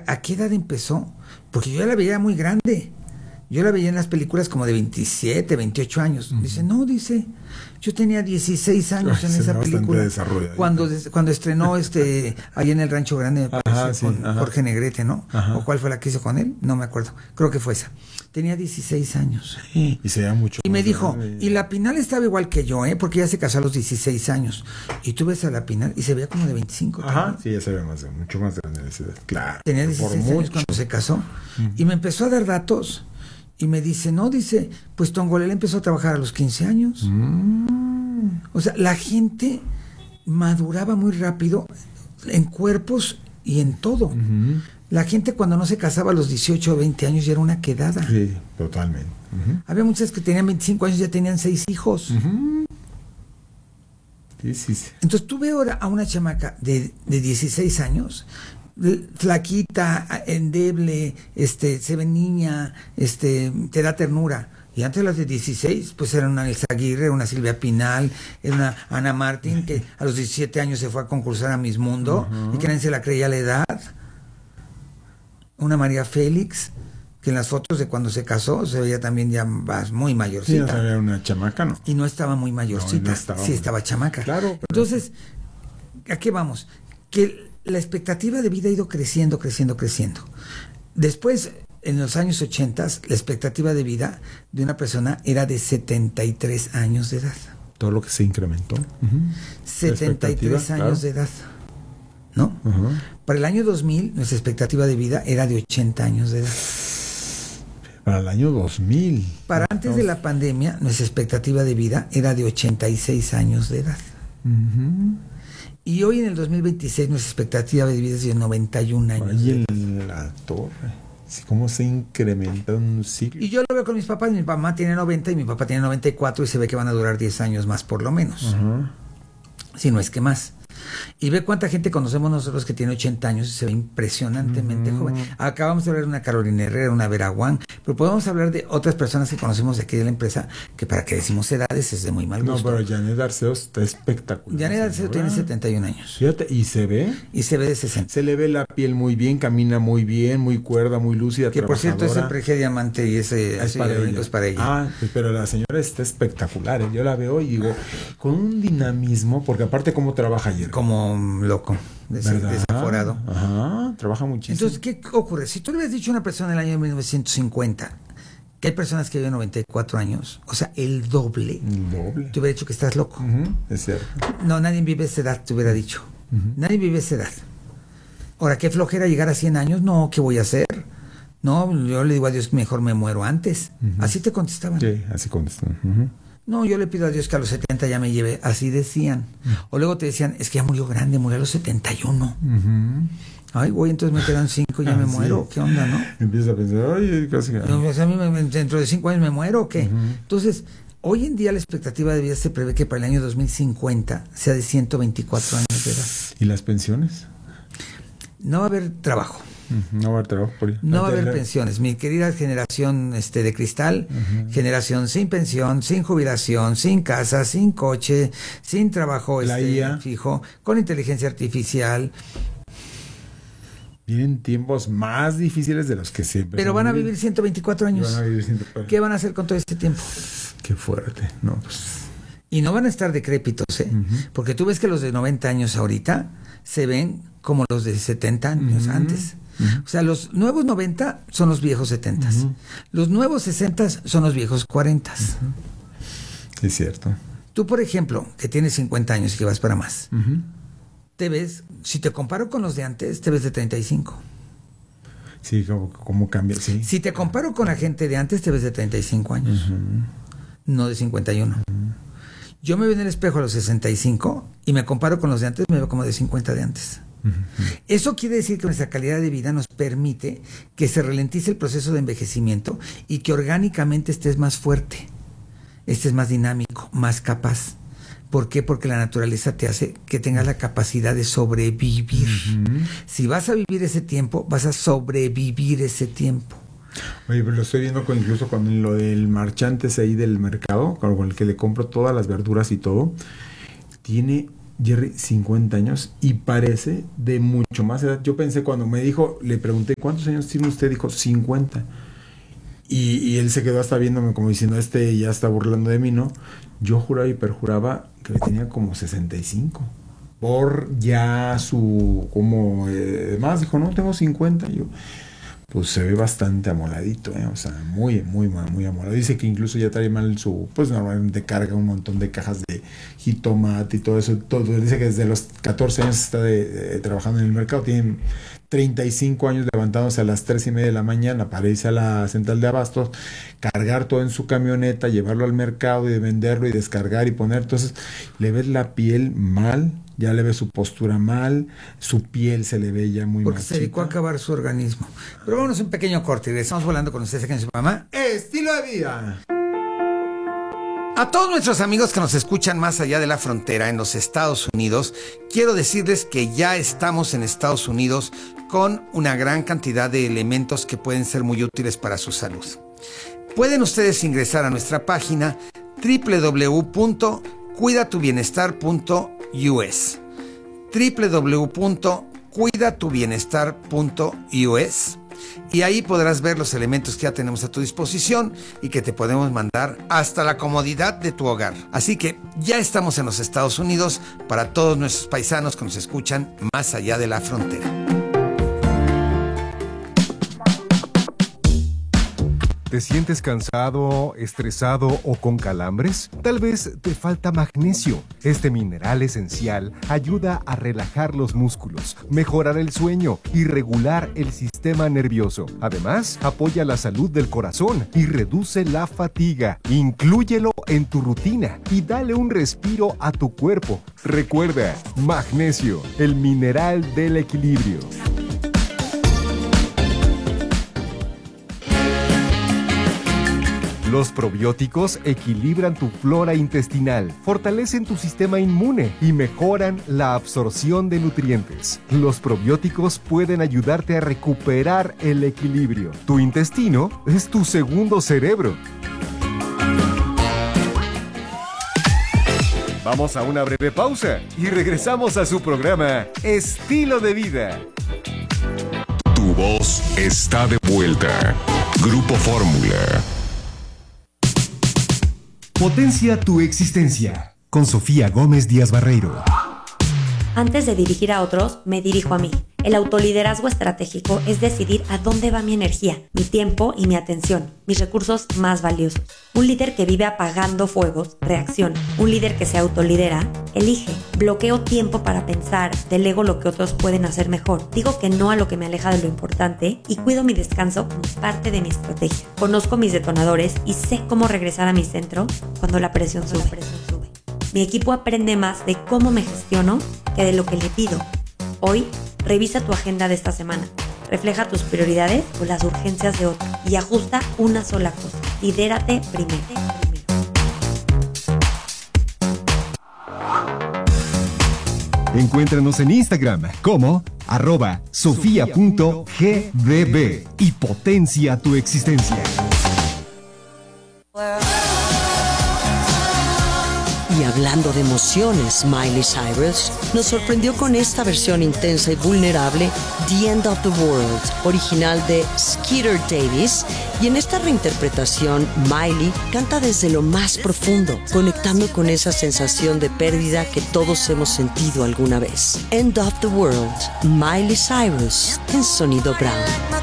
¿a qué edad empezó? Porque yo ya la veía muy grande. Yo la veía en las películas como de 27, 28 años. Dice, no, dice, yo tenía 16 años en esa película. Cuando estrenó ahí en el Rancho Grande, me parece, con Jorge Negrete, ¿no? ¿O cuál fue la que hizo con él? No me acuerdo. Creo que fue esa. Tenía 16 años. Y se veía mucho. Y me dijo, y la Pinal estaba igual que yo, porque ella se casó a los 16 años. Y tú ves a la Pinal y se veía como de 25. Ajá, sí, ya se ve mucho más grande de esa edad. Claro. Tenía 16 años cuando se casó. Y me empezó a dar datos. Y me dice, no, dice, pues Tongolele empezó a trabajar a los 15 años. O sea, la gente maduraba muy rápido en cuerpos y en todo. La gente cuando no se casaba a los 18 o 20 años ya era una quedada. Sí, totalmente. Había muchas que tenían 25 años y ya tenían 6 hijos. Sí. Entonces tú ves ahora a una chamaca de 16 años, flaquita, endeble, se ve niña, te da ternura. Y antes las de 16, pues era una Elsa Aguirre, una Silvia Pinal, era una Ana Martín, que a los 17 años se fue a concursar a Miss Mundo, y que nadie se la creía la edad. Una María Félix, que en las fotos de cuando se casó se veía también ya muy mayorcita. Sí, no se veía una chamaca, ¿no? Y no estaba muy mayorcita, sí estaba chamaca. Claro. Entonces, ¿a qué vamos? Que la expectativa de vida ha ido creciendo. Después, en los años 80, la expectativa de vida de una persona era de 73 años de edad. Todo lo que se incrementó. 73 años de edad, ¿no? Para el año 2000, nuestra expectativa de vida era de 80 años de edad. Para el año 2000. Para antes de la pandemia, nuestra expectativa de vida era de 86 años de edad. Y hoy en el 2026 nuestra expectativa de vida es de 91 años. Ahí en la torre. Sí, cómo se incrementa un siglo. Y yo lo veo con mis papás. Mi mamá tiene 90 y mi papá tiene 94 y se ve que van a durar 10 años más por lo menos. Si no es que más. Y ve cuánta gente conocemos nosotros que tiene 80 años y se ve impresionantemente joven. Acabamos de hablar de una Carolina Herrera, una Vera Wang, pero podemos hablar de otras personas que conocemos de aquí de la empresa, que para que decimos edades es de muy mal gusto. No, pero Janet Arceo está espectacular. Janet Arceo tiene 71 años. Fíjate, ¿y se ve? Y se ve de 60. Se le ve la piel muy bien, camina muy bien, muy cuerda, muy lúcida, que por cierto ese preje diamante y ese es para ella. Ah, pero la señora está espectacular. Yo la veo y digo, con un dinamismo, porque aparte cómo trabaja ayer. Como loco, desaforado. Trabaja muchísimo. Entonces, ¿qué ocurre? Si tú le hubieras dicho a una persona en el año 1950 que hay personas que viven 94 años, o sea, el doble. Te hubiera dicho que estás loco. Es cierto. No, nadie vive esa edad, te hubiera dicho. Nadie vive esa edad. Ahora, qué flojera llegar a 100 años. No, ¿qué voy a hacer? No, yo le digo a Dios que mejor me muero antes. Así te contestaban. Sí, así contestan. No, yo le pido a Dios que a los 70 ya me lleve. Así decían. O luego te decían, es que ya murió grande, murió a los 71. Ay, güey, entonces me quedan 5 y ya me muero. ¿Qué onda, no? Empiezas a pensar, ay, casi. No, pues a mí dentro de 5 años me muero o qué. Entonces, hoy en día la expectativa de vida se prevé que para el año 2050 sea de 124 años de edad. ¿Y las pensiones? No va a haber trabajo. No va a haber trabajo. No va a haber pensiones. Mi querida generación de cristal, generación sin pensión, sin jubilación, sin casa, sin coche, sin trabajo fijo, con inteligencia artificial. Vienen tiempos más difíciles de los que siempre. Pero van a vivir 124 años. Van a vivir 124. ¿Qué van a hacer con todo este tiempo? Qué fuerte. No, pues. Y no van a estar decrépitos, porque tú ves que los de 90 años ahorita se ven como los de 70 años antes. O sea, los nuevos 90 son los viejos 70. Los nuevos 60 son los viejos 40. Es cierto. Tú, por ejemplo, que tienes 50 años y que vas para más, te ves, si te comparo con los de antes, te ves de 35. Sí, ¿cómo cambia? Sí. Si te comparo con la gente de antes, te ves de 35 años, no de 51. Yo me veo en el espejo a los 65 y me comparo con los de antes, me veo como de 50 de antes. Eso quiere decir que nuestra calidad de vida nos permite que se ralentice el proceso de envejecimiento y que orgánicamente estés más fuerte, estés más dinámico, más capaz. ¿Por qué? Porque la naturaleza te hace que tengas la capacidad de sobrevivir. Si vas a vivir ese tiempo, vas a sobrevivir ese tiempo. Oye, pero lo estoy viendo incluso con lo del marchante ahí del mercado, con el que le compro todas las verduras y todo. Tiene Jerry, 50 años y parece de mucho más edad. Yo pensé cuando me dijo, le pregunté, ¿cuántos años tiene usted? Dijo, 50. Y él se quedó hasta viéndome como diciendo, ya está burlando de mí, ¿no? Yo juraba y perjuraba que tenía como 65. Por ya su, como, más, dijo, no, tengo 50. Y yo, pues se ve bastante amoladito, o sea, muy amolado. Dice que incluso ya trae mal pues normalmente carga un montón de cajas de jitomate y todo eso. Dice que desde los 14 años está trabajando en el mercado. Tiene 35 años levantándose a las 3:30 de la mañana para irse a la central de abastos, cargar todo en su camioneta, llevarlo al mercado y venderlo y descargar y poner. Entonces le ves la piel mal, ya le ves su postura mal, su piel se le ve ya muy mal. Porque se dedicó a acabar su organismo. Pero vámonos un pequeño corte y regresamos volando con ustedes aquí en su programa Estilo de Vida. A todos nuestros amigos que nos escuchan más allá de la frontera en los Estados Unidos, quiero decirles que ya estamos en Estados Unidos con una gran cantidad de elementos que pueden ser muy útiles para su salud. Pueden ustedes ingresar a nuestra página www.cuidatubienestar.us www.cuidatubienestar.us y ahí podrás ver los elementos que ya tenemos a tu disposición y que te podemos mandar hasta la comodidad de tu hogar. Así que ya estamos en los Estados Unidos para todos nuestros paisanos que nos escuchan más allá de la frontera. ¿Te sientes cansado, estresado o con calambres? Tal vez te falta magnesio. Este mineral esencial ayuda a relajar los músculos, mejorar el sueño y regular el sistema nervioso. Además, apoya la salud del corazón y reduce la fatiga. Inclúyelo en tu rutina y dale un respiro a tu cuerpo. Recuerda, magnesio, el mineral del equilibrio. Los probióticos equilibran tu flora intestinal, fortalecen tu sistema inmune y mejoran la absorción de nutrientes. Los probióticos pueden ayudarte a recuperar el equilibrio. Tu intestino es tu segundo cerebro. Vamos a una breve pausa y regresamos a su programa Estilo de Vida. Tu voz está de vuelta. Grupo Fórmula. Potencia tu existencia, con Sofía Gómez Díaz Barreiro. Antes de dirigir a otros, me dirijo a mí. El autoliderazgo estratégico es decidir a dónde va mi energía, mi tiempo y mi atención, mis recursos más valiosos. Un líder que vive apagando fuegos, reacciona. Un líder que se autolidera, elige. Bloqueo tiempo para pensar, delego lo que otros pueden hacer mejor. Digo que no a lo que me aleja de lo importante y cuido mi descanso como parte de mi estrategia. Conozco mis detonadores y sé cómo regresar a mi centro cuando la presión sube. Mi equipo aprende más de cómo me gestiono que de lo que le pido. Hoy, revisa tu agenda de esta semana. Refleja tus prioridades o las urgencias de otro y ajusta una sola cosa. Lidérate primero. Encuéntranos en Instagram como @sofia.gdb y potencia tu existencia. Y hablando de emociones, Miley Cyrus nos sorprendió con esta versión intensa y vulnerable, The End of the World, original de Skeeter Davis. Y en esta reinterpretación, Miley canta desde lo más profundo, conectando con esa sensación de pérdida que todos hemos sentido alguna vez. End of the World, Miley Cyrus, en Sonido Brown.